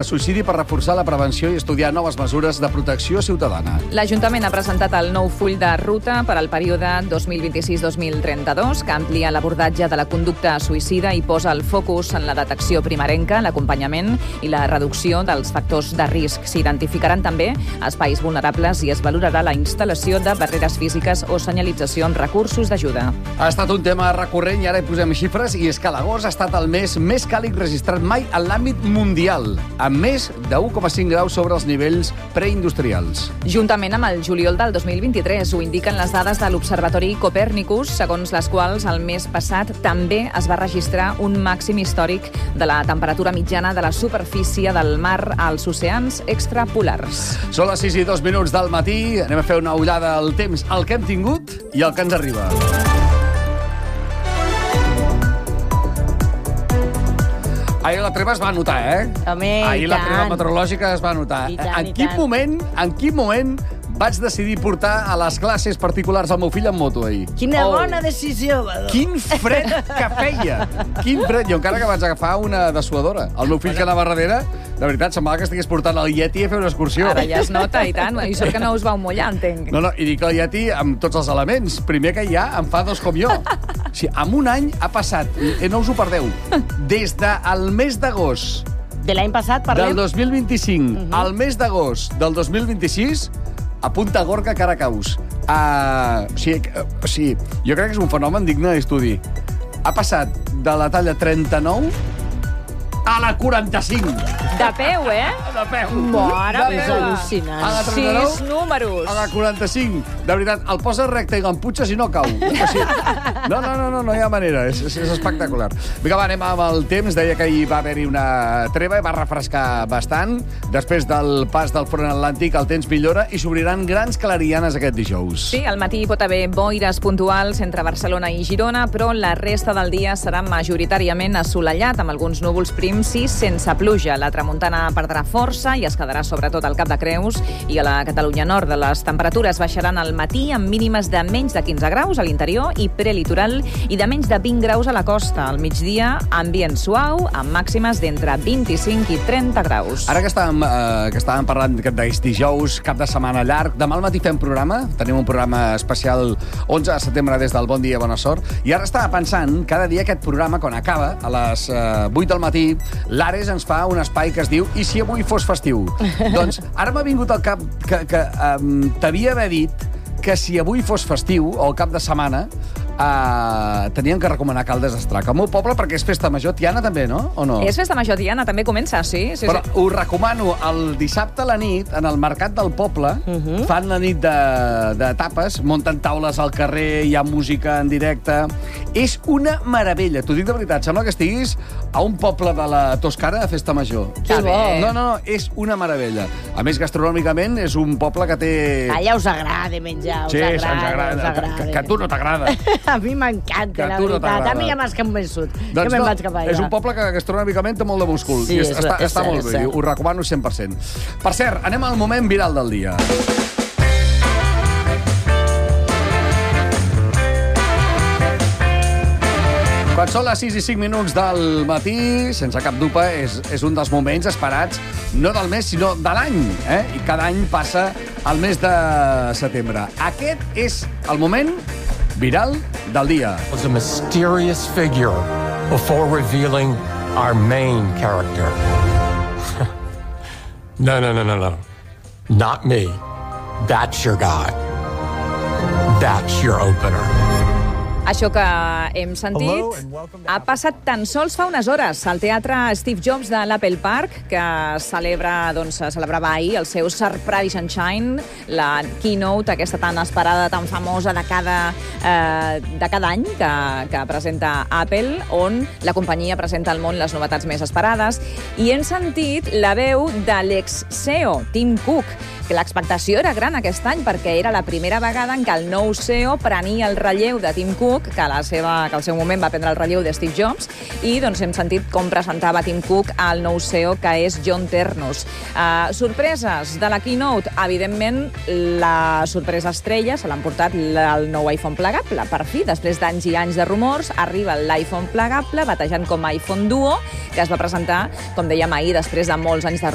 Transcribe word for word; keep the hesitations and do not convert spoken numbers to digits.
suïcidi per reforçar la prevenció i estudiar noves mesures de protecció ciutadana. L'Ajuntament ha presentat el nou full de ruta per al període dos mil vint-i-sis dos mil trenta-dos, que amplia l'abordatge de la conducta suïcida i posa el focus en la detecció primerenca, l'acompanyament i la reducció dels factors de risc. S'identificaran també espais vulnerables i es valorarà la instal·lació de barreres físiques o senyalització amb recursos d'ajuda. Ha estat un tema recurrent i ara hi posem xifres, i és que l'agost ha estat el mes més càlid registrat mai en l'àmbit mundial, amb més de un coma cinc graus sobre els nivells preindustrials. Juntament amb el juliol del dos mil vint-i-tres, ho indiquen les dades de l'Observatori Copèrnicus, segons les quals el mes passat també es va registrar un màxim històric de la temperatura mitjana de la superfície del mar als oceans extrapolars. Són les sis i dos minuts del matí, anem a fer una ullada al temps, el que hem tingut i el que ens arriba. Ahir la treva es va notar, eh? Home, Ahir i la tant. treva meteorològica es va notar. I tant, en i quin tant. moment, en quin moment vaig decidir portar a les classes particulars al meu fill en moto ahir? Quina Oh. bona decisió, Badó. Quin fred que feia! Quin fred! Jo encara que vaig agafar una dessuadora. El meu fill que anava darrere, de veritat, semblava que estigués portant el Yeti a fer una excursió. Ara ja es nota, i tant. I sort que no us vau mullar, entenc. No, no, i dic el Yeti amb tots els elements. Primer que hi ha, en fa dos com jo. O sigui, en un any ha passat, eh, no us ho perdeu, des del mes d'agost De l'any passat parlem... del dos mil vint-i-cinc al mes d'agost del dos mil vint-i-sis, a Punta Gorga, Caracaus. Uh, o, sigui, uh, o sigui, jo crec que és un fenomen digne d'estudi. Ha passat de la talla trenta-nou a la quaranta-cinc. De peu, eh? De peu. Mare De meva. peu. al·lucinant. A la trenta-nou, Sis números. a la quaranta-cinc. De veritat, el posa recte i l'emputxes i no cau. O sigui, no, no, no, no, no hi ha manera. És, és, és espectacular. Vinga, va, anem amb el temps. Deia que hi va haver-hi una treva i va refrescar bastant. Després del pas del front atlàntic, el temps millora i s'obriran grans clarianes aquest dijous. Sí, al matí pot haver boires puntuals entre Barcelona i Girona, però la resta del dia serà majoritàriament assolellat, amb alguns núvols prims i sense pluja. La tramuntana perdrà força i es quedarà sobretot al Cap de Creus i a la Catalunya Nord. Les temperatures baixaran al matí amb mínimes de menys de quinze graus a l'interior i prelitoral i de menys de vint graus a la costa. Al migdia, ambient suau, amb màximes d'entre vint-i-cinc i trenta graus. Ara que estàvem, eh, que estàvem parlant d'aquest dijous, cap de setmana llarg, demà al matí fem programa, tenim un programa especial onze de setembre des del Bon Dia, Bona Sort, i ara estava pensant, cada dia aquest programa, quan acaba, a les eh, vuit del matí, l'Ares ens fa un espai que es diu I si avui fos festiu? Doncs ara m'ha vingut al cap que, que um, t'havia d'haver dit que si avui fos festiu, o el cap de setmana, Uh, teníem que recomanar Caldes d'Estrac. Al meu poble, perquè és festa major, Tiana també, no? O no? És festa major, Tiana, també comença, sí. sí Però sí. us recomano el dissabte a la nit, en el mercat del poble, uh -huh. fan la nit de, de tapes, munten taules al carrer, hi ha música en directe. És una meravella, t'ho dic de veritat. Sembla que estiguis a un poble de la Toscana a festa major. Que bé. No, no, no, és una meravella. A més, gastronòmicament, és un poble que té... Allà us agrada menjar, us Sí, ens agrada, agrada. us Que, agrada. que, que a tu no t'agrada. A mi m'encanta, Que a la tu no veritat. t'agrada. A mi ja m'has convençut. Doncs que me'n no, vaig cap allà. és un poble que gastronòmicament té molt de múscul. Sí, I és- està, és està cert, molt és bé, cert. ho recomano cent per cent. Per cert, anem al moment viral del dia. Quan són les sis i cinc minuts del matí, sense cap dubte, és, és un dels moments esperats, no del mes, sinó de l'any. Eh? I cada any passa el mes de setembre. Aquest és el moment viral del dia. Was a mysterious figure before revealing our main character. no, no, no, no, no. Not me. That's your guy. That's your opener. Això que hem sentit ha passat tan sols fa unes hores al Teatre Steve Jobs de l'Apple Park, que celebra, doncs, celebrava ahir el seu Surprise and Shine, la keynote aquesta tan esperada, tan famosa de cada, eh, de cada any que, que presenta Apple, on la companyia presenta al món les novetats més esperades. I hem sentit la veu de l'ex-C E O, Tim Cook, que l'expectació era gran aquest any perquè era la primera vegada en què el nou C E O prenia el relleu de Tim Cook, que, a la seva, que al seu moment va prendre el relleu de Steve Jobs, i doncs hem sentit com presentava Tim Cook al nou C E O, que és John Ternus. Uh, sorpreses de la keynote, evidentment, la sorpresa estrella se l'han portat el nou iPhone plegable. Per fi, després d'anys i anys de rumors, arriba l'iPhone plegable, batejant com iPhone Duo, que es va presentar, com dèiem ahir, després de molts anys de